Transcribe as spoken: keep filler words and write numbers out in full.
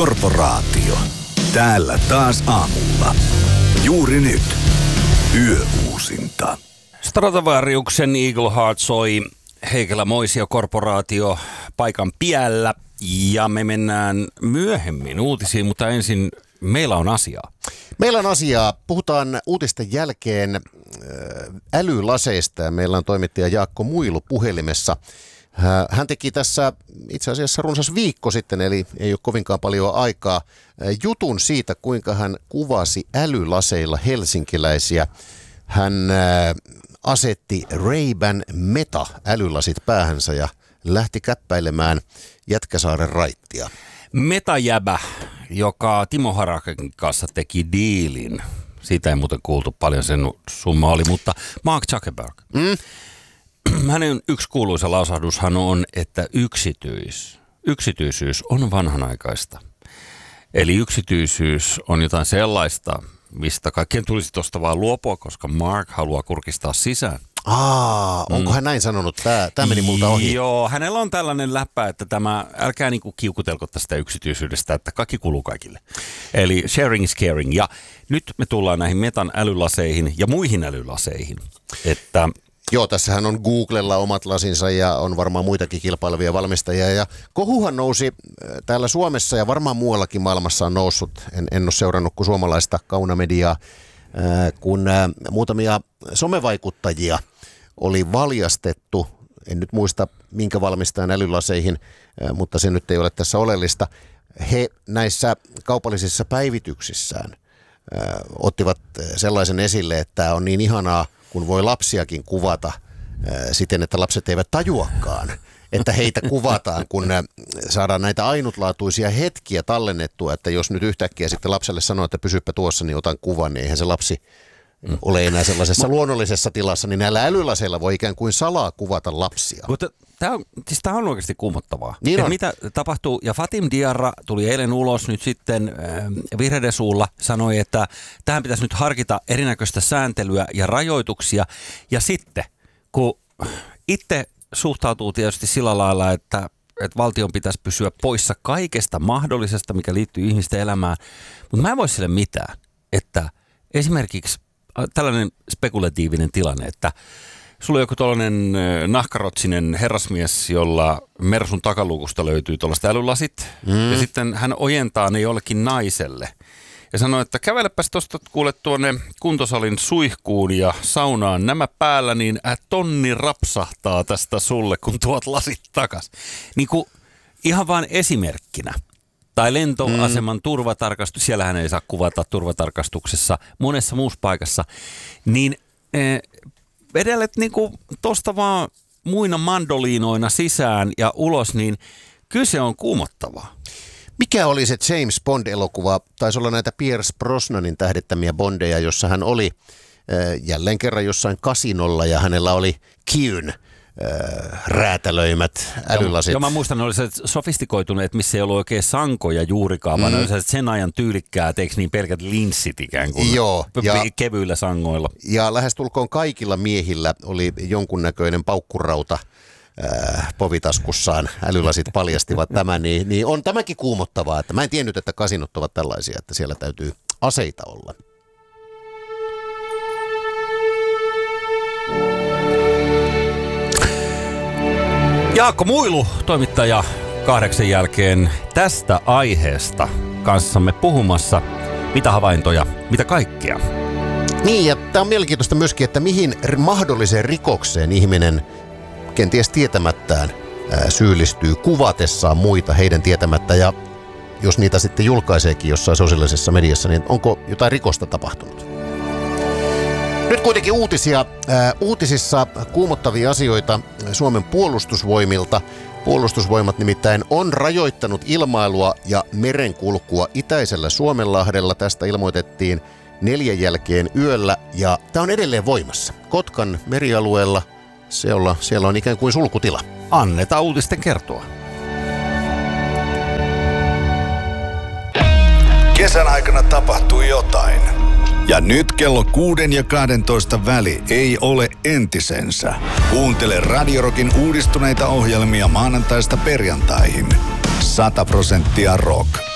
Korporaatio. Täällä taas aamulla. Juuri nyt. Yöuusinta. Stradivariuksen Eagle Heart soi Heikelä Moisio Korporaatio paikan piällä. Ja me mennään myöhemmin uutisiin, mutta ensin meillä on asiaa. Meillä on asiaa. Puhutaan uutisten jälkeen älylaseista ja meillä on toimittaja Jaakko Muilu puhelimessa. Hän teki tässä itse asiassa runsas viikko sitten, eli ei ole kovinkaan paljon aikaa, jutun siitä, kuinka hän kuvasi älylaseilla helsinkiläisiä. Hän asetti Ray-Ban Meta-älylasit päähänsä ja lähti käppäilemään Jätkäsaaren raittia. Metajäbä, joka Timo Harakan kanssa teki diilin. Siitä ei muuten kuultu paljon, sen summa oli, mutta Mark Zuckerberg. Mm. Hänen yksi kuuluisa lausahdushan on, että yksityis, yksityisyys on vanhanaikaista. Eli yksityisyys on jotain sellaista, mistä kaikkien tulisi tuosta vaan luopua, koska Mark haluaa kurkistaa sisään. Aa, onko mm. hän näin sanonut? Tämä, tämä meni multa ohi. Joo, hänellä on tällainen läppä, että tämä, älkää niinku kiukutelko tästä yksityisyydestä, että kaikki kuuluu kaikille. Eli sharing is caring. Ja nyt me tullaan näihin Metan älylaseihin ja muihin älylaseihin, että... Joo, tässähän on Googlella omat lasinsa ja on varmaan muitakin kilpailevia valmistajia. Ja kohuhan nousi täällä Suomessa ja varmaan muuallakin maailmassa on noussut. En, en ole seurannut kuin suomalaista kaunamediaa, kun muutamia somevaikuttajia oli valjastettu. En nyt muista minkä valmistajan älylaseihin, mutta se nyt ei ole tässä oleellista. He näissä kaupallisissa päivityksissään ottivat sellaisen esille, että tämä on niin ihanaa, kun voi lapsiakin kuvata äh, siten, että lapset eivät tajuakaan, että heitä kuvataan, kun äh, saadaan näitä ainutlaatuisia hetkiä tallennettua, että jos nyt yhtäkkiä sitten lapselle sanoo, että pysyppä tuossa, niin otan kuvan, niin eihän se lapsi mm. ole enää sellaisessa luonnollisessa tilassa, niin näillä älylaseilla voi ikään kuin salaa kuvata lapsia. Mutta tämä on, siis tämä on oikeasti kuumottavaa. Niin on. Mitä tapahtuu, ja Fatim Diarra tuli eilen ulos nyt sitten äh, vihreiden suulla, sanoi, että tähän pitäisi nyt harkita erinäköistä sääntelyä ja rajoituksia. Ja sitten, kun itse suhtautuu tietysti sillä lailla, että, että valtion pitäisi pysyä poissa kaikesta mahdollisesta, mikä liittyy ihmisten elämään, mutta mä en voi sille mitään, että esimerkiksi tällainen spekulatiivinen tilanne, että sulla on joku tollainen nahkarotsinen herrasmies, jolla Mersun takaluukusta löytyy tuollaiset älylasit. Mm. Ja sitten hän ojentaa ne jollekin naiselle. Ja sanoo, että kävelepäs tuosta kuule tuonne kuntosalin suihkuun ja saunaan nämä päällä, niin äh, tonni rapsahtaa tästä sulle, kun tuot lasit takas. Niin kuin ihan vaan esimerkkinä. Tai lentoaseman mm. turvatarkastus, siellähän ei saa kuvata turvatarkastuksessa, monessa muussa paikassa. Niin... Eh, vedellet niinku tosta vaan muina mandoliinoina sisään ja ulos, niin kyllä se on kuumottavaa. Mikä oli se James Bond-elokuva? Taisi olla näitä Pierce Brosnanin tähdittämiä Bondeja, jossa hän oli äh, jälleen kerran jossain kasinolla ja hänellä oli Qn äh, räätälöimät älylasit. Joo, mä muistan, ne oli se sofistikoituneet, missä ei ollut oikein sankoja juurikaan, mm. vaan ne oli sen ajan tyylikkäät, eikö niin pelkät linssit ikään kuin. Joo, ja, kevyillä sangoilla. Ja lähestulkoon kaikilla miehillä oli jonkunnäköinen paukkurauta äh, povitaskussaan. Älylasit paljastivat tämän, niin, niin on tämäkin kuumottavaa. Että mä en tiennyt, että kasinot ovat tällaisia, että siellä täytyy aseita olla. Jaakko Muilu, toimittaja kahdeksan jälkeen tästä aiheesta kanssamme puhumassa. Mitä havaintoja, mitä kaikkea? Niin, ja tämä on mielenkiintoista myöskin, että mihin mahdolliseen rikokseen ihminen kenties tietämättään ää, syyllistyy kuvatessaan muita heidän tietämättä. Ja jos niitä sitten julkaiseekin jossain sosiaalisessa mediassa, niin onko jotain rikosta tapahtunut? Nyt kuitenkin uutisia. Ää, uutisissa kuumottavia asioita Suomen puolustusvoimilta. Puolustusvoimat nimittäin on rajoittanut ilmailua ja merenkulkua itäisellä Suomenlahdella. Tästä ilmoitettiin neljän jälkeen yöllä ja tämä on edelleen voimassa. Kotkan merialueella siellä, siellä on ikään kuin sulkutila. Annetaan uutisten kertoa. Kesän aikana tapahtui jotain. Ja nyt kello kuuden ja kahdentoista väli ei ole entisensä. Kuuntele Radio Rockin uudistuneita ohjelmia maanantaista perjantaihin. Sata prosenttia rock.